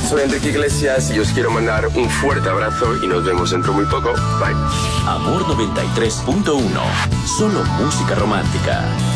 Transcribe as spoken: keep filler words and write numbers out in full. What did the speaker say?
Soy Enrique Iglesias y os quiero mandar un fuerte abrazo y nos vemos dentro muy poco. Bye. Amor noventa y tres punto uno. Solo música romántica.